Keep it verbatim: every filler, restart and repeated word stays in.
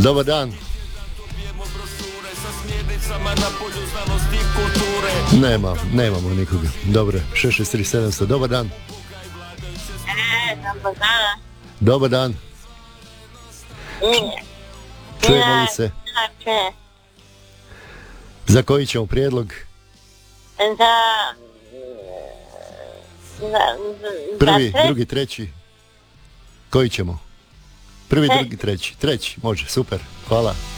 Dobar dan. Nema, nemamo nikoga. Dobro, šest šest tri sedam zero zero. Dobar dan. E, dobar dan. Dobar dan. Čujemo li se? Znači, Za koji ćemo prijedlog? za... za, za Prvi, za tre- drugi, treći. Koji ćemo? Prvi, Tre- drugi, treći. Treći, može, super. Hvala.